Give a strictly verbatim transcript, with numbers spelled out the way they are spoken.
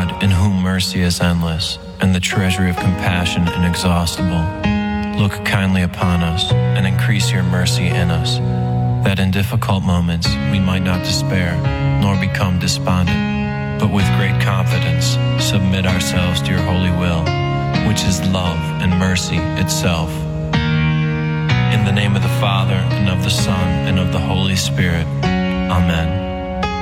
God, in whom mercy is endless, and the treasury of compassion inexhaustible, look kindly upon us, and increase your mercy in us, that in difficult moments we might not despair, nor become despondent, but with great confidence submit ourselves to your holy will, which is love and mercy itself. In the name of the Father, and of the Son, and of the Holy Spirit. Amen.